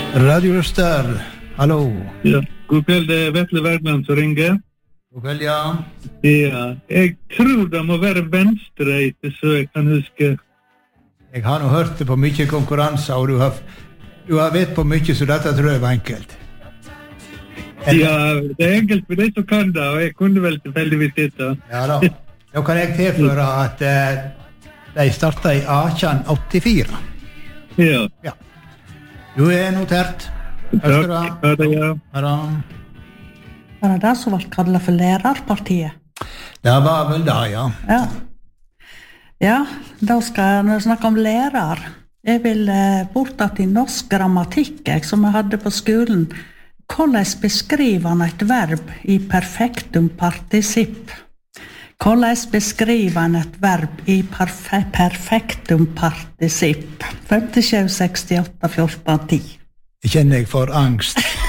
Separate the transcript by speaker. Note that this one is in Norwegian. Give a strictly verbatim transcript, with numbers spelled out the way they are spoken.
Speaker 1: Radio Øster, hallo.
Speaker 2: Ja, god kveld, det er Vetle Wergeland som ringer.
Speaker 1: God kveld, ja.
Speaker 2: Ja, jeg tror det må være venstreite, så jeg kan huske.
Speaker 1: Jeg har nå hørt det på mye konkurranser, og du har, du har vet på mye, så dette tror jeg var enkelt.
Speaker 2: En... Ja, det er enkelt for deg som kan det, og jeg kunne vel tilfeldigvis dette.
Speaker 1: Ja da. Da kan jeg tilføre at eh, de startet i atten åttifire.
Speaker 2: Ja.
Speaker 1: Ja. Du er notert.
Speaker 2: Takk. Ha det, ja.
Speaker 1: Ha det.
Speaker 3: Var det det som var kallet for lærerpartiet?
Speaker 1: Det var vel det, ja.
Speaker 3: Ja. Ja, da skal jeg snakke om lærer. Jeg vil eh, bort til norsk grammatikk, jeg, som jeg hadde på skolen. Hvordan beskriver han et verb i perfektum participp? Hvordan beskriver han et verb i perfe perfektum participp? femtisju sekstiåtte fjorten ti.
Speaker 1: Jeg kjenner jeg for angst.